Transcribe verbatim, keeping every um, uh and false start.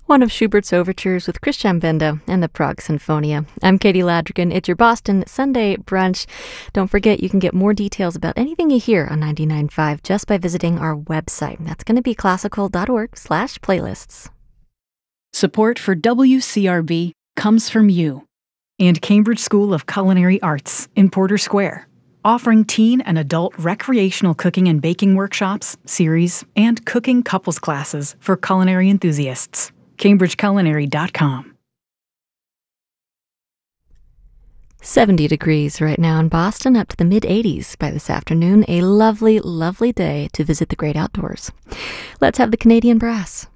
one of Schubert's overtures with Christian Benda and the Prague Sinfonia. I'm Katie Ladrigan. It's your Boston Sunday brunch. Don't forget, you can get more details about anything you hear on ninety-nine point five just by visiting our website. That's going to be classical.org slash playlists. Support for W C R B comes from you and Cambridge School of Culinary Arts in Porter Square, offering teen and adult recreational cooking and baking workshops, series, and cooking couples classes for culinary enthusiasts. cambridge culinary dot com. seventy degrees right now in Boston, up to the mid eighties by this afternoon. A lovely, lovely day to visit the great outdoors. Let's have the Canadian Brass.